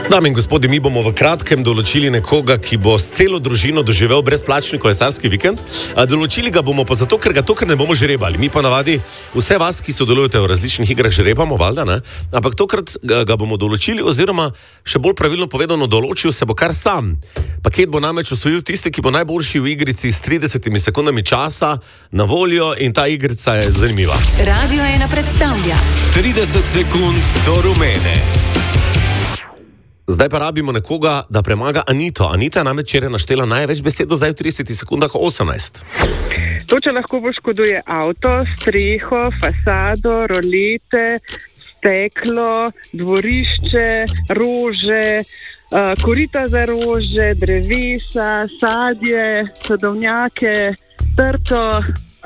Dame in gospodje, mi bomo v kratkem določili nekoga, ki bo s celo družino doživel brezplačni kolesarski vikend. Določili ga bomo pa zato, ker ga tokrat ne bomo žrebali. Mi pa navadi vse vas, ki sodelujete v različnih igrah, žrebamo, valjda, ne? Ampak tokrat ga bomo določili, oziroma še bolj pravilno povedano, določil se bo kar sam. Paket bo namreč osvojil tisti, ki bo najboljši v igrici s 30 sekundami časa na voljo, in ta igrica je zanimiva. Radio 1 predstavlja 30 sekund do rumene. Zdaj pa rabimo nekoga, da premaga Anito. Anita namreč je naštela največ besed, zdaj v 30 sekundah 18. Toča lahko poškoduje avto, streho, fasado, rolete, steklo, dvorišče, rože, korita za rože, drevesa, sadje, sadovnjake, trto,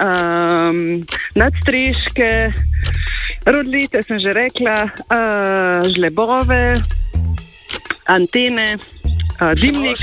nadstreške, rolete sem že rekla, žlebove, antene, dimnik,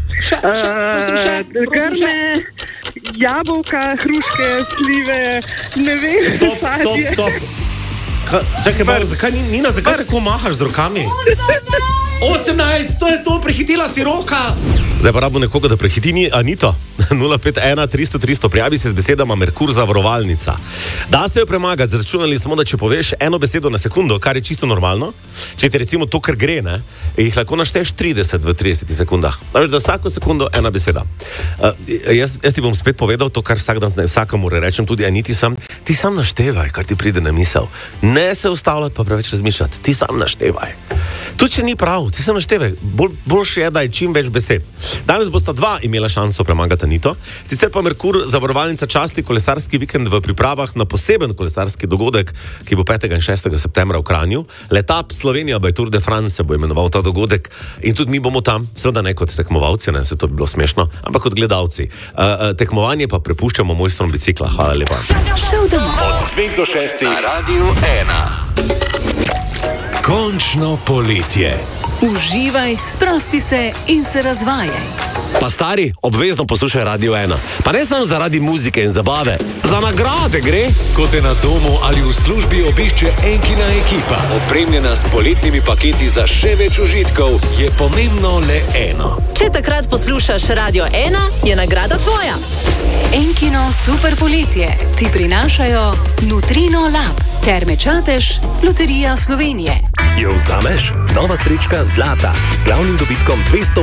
grme, jabolka, hruške, slive, ne vem, sadje. Čakaj, zakaj Nina, zakaj tako mahaš z rokami? 18, to je to, prehitela si roka. Zdaj pa rabimo nekoga, da prehiti Anito. 051 300 300, prijavi se z besedama Merkur zavarovalnica. Da se jo premagati, zračunali smo, da če poveš eno besedo na sekundo, kar je čisto normalno, če ti recimo to, kar gre, ne, jih lahko našteješ 30 v 30 sekundah. Da vsako sekundo ena beseda. Jaz ti bom spet povedal to, kar vsak dan vsakomu rečem, tudi Aniti sam. Ti sam naštevaj, kar ti pride na misel. Ne se ustavljati pa preveč razmišljati. Ti sam naštevaj. Tudi če ni prav, ti sam naštevaj. Boljše je, da je čim več besed. Danes bosta dva imela šanso premagati Anito. Sicer pa Merkur zavarovalnica časti kolesarski vikend v pripravah na poseben kolesarski dogodek, ki bo 5. in 6. septembra v Kranju. Letap Slovenija by Tour de France se bo imenoval ta dogodek in tudi mi bomo tam, seveda ne kot tekmovalci, ne, se to bi bilo smešno, ampak kot gledalci. Tekmovanje pa prepuščamo mojstrom bicikla. Hvala lepa. Od 2 do 6 na Radio 1. Končno poletje. Uživaj, sprosti se in se razvajaj. Pa stari, obvezno poslušaj Radio 1. Pa ne samo zaradi muzike in zabave, za nagrade gre. Ko te na domu ali v službi obišče Enkina ekipa, opremljena s poletnimi paketi za še več užitkov, je pomembno le eno. Če takrat poslušaš Radio 1, je nagrada tvoja. Enkino super poletje ti prinašajo Nutrino Lab, Terme Čatež, Loterija Slovenije. Jo vzameš? Nova srečka Zlata s glavnim dobitkom 200